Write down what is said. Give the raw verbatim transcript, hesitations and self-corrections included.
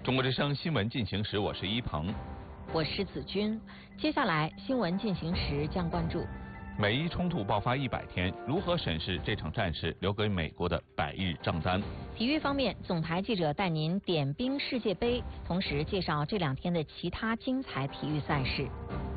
中国之声新闻进行时，我是一鹏， 我是子君。接下来新闻进行时将关注： 美伊冲突爆发一百天，如何审视这场战事留给美国的百日账单？ 体育方面，总台记者带您点兵世界杯，同时介绍这两天的其他精彩体育赛事。